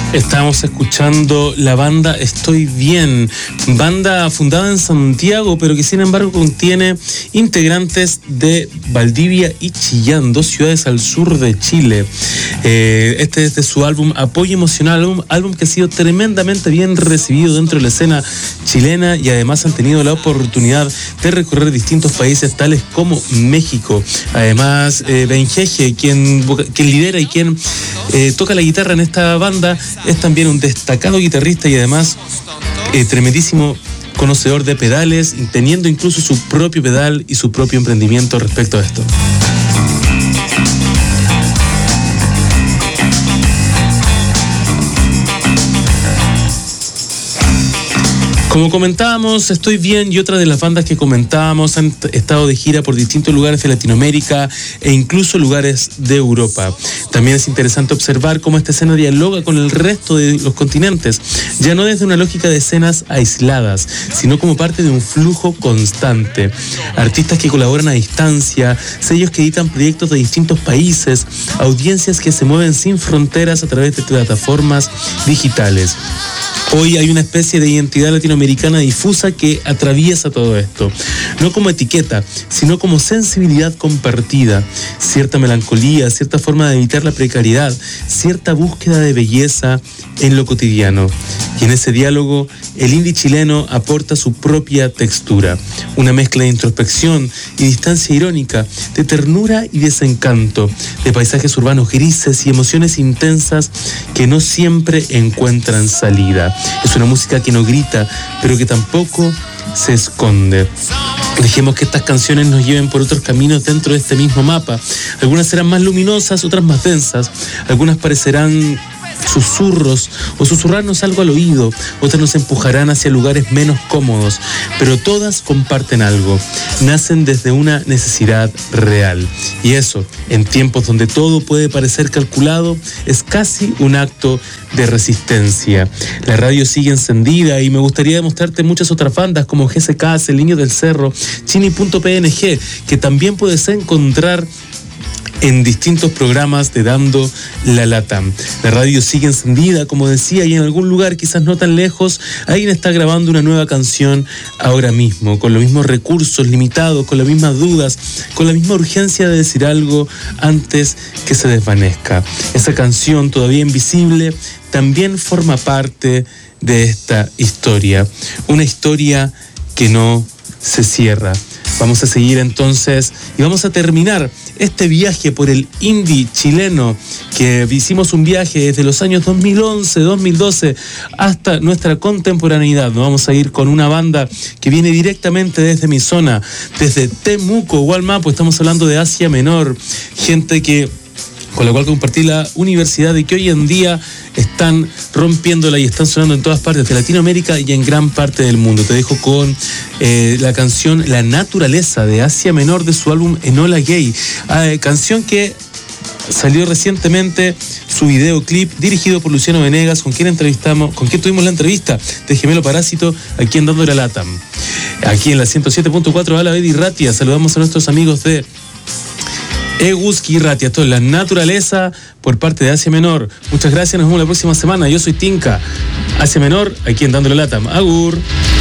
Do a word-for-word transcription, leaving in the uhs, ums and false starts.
Estamos escuchando la banda Estoy Bien, banda fundada en Santiago, pero que sin embargo contiene integrantes de Valdivia y Chillán, dos ciudades al sur de Chile. Eh, este es de su álbum Apoyo Emocional, álbum, álbum que ha sido tremendamente bien recibido dentro de la escena chilena, y además han tenido la oportunidad de recorrer distintos países tales como México. Además, eh, Benjeje, quien, quien lidera y quien eh, toca la guitarra en esta banda, es también un destacado guitarrista y además eh, tremendísimo conocedor de pedales, teniendo incluso su propio pedal y su propio emprendimiento respecto a esto. Como comentábamos, Estoy Bien y otra de las bandas que comentábamos han estado de gira por distintos lugares de Latinoamérica e incluso lugares de Europa. También es interesante observar cómo esta escena dialoga con el resto de los continentes, ya no desde una lógica de escenas aisladas, sino como parte de un flujo constante. Artistas que colaboran a distancia, sellos que editan proyectos de distintos países, audiencias que se mueven sin fronteras a través de plataformas digitales. Hoy hay una especie de identidad latinoamericana difusa que atraviesa todo esto, no como etiqueta, sino como sensibilidad compartida, cierta melancolía, cierta forma de evitar la precariedad, cierta búsqueda de belleza en lo cotidiano. Y en ese diálogo, el indie chileno aporta su propia textura, una mezcla de introspección y distancia irónica, de ternura y desencanto, de paisajes urbanos grises y emociones intensas que no siempre encuentran salida. Es una música que no grita, pero que tampoco se esconde. Dejemos que estas canciones nos lleven por otros caminos dentro de este mismo mapa. Algunas serán más luminosas, otras más densas. Algunas parecerán susurros o susurrarnos algo al oído, otras nos empujarán hacia lugares menos cómodos, pero todas comparten algo, nacen desde una necesidad real, y eso, en tiempos donde todo puede parecer calculado, es casi un acto de resistencia. La radio sigue encendida y me gustaría demostrarte muchas otras bandas como G S K, El Niño del Cerro, Chini punto P N G, que también puedes encontrar en distintos programas de Dando la Lata. La radio sigue encendida, como decía, y en algún lugar, quizás no tan lejos, alguien está grabando una nueva canción ahora mismo, con los mismos recursos limitados, con las mismas dudas, con la misma urgencia de decir algo antes que se desvanezca. Esa canción, todavía invisible, también forma parte de esta historia. Una historia que no se cierra. Vamos a seguir entonces y vamos a terminar este viaje por el indie chileno, que hicimos un viaje desde los años dos mil once, dos mil doce hasta nuestra contemporaneidad. Nos vamos a ir con una banda que viene directamente desde mi zona, desde Temuco, Hualmapo. Estamos hablando de Asia Menor, gente que con la cual compartí la universidad y que hoy en día están rompiéndola y están sonando en todas partes de Latinoamérica y en gran parte del mundo. Te dejo con eh, la canción La Naturaleza de Asia Menor de su álbum Enola Gay, eh, canción que salió recientemente su videoclip dirigido por Luciano Venegas, con quien entrevistamos, con quien tuvimos la entrevista de Gemelo Parásito aquí en Dando la Lata. Aquí en la ciento siete punto cuatro Alaved y Ratia saludamos a nuestros amigos de Eguski Ratia, esto es La Naturaleza por parte de Asia Menor. Muchas gracias, nos vemos la próxima semana. Yo soy Tinka, Asia Menor, aquí en Dando la Lata. Agur.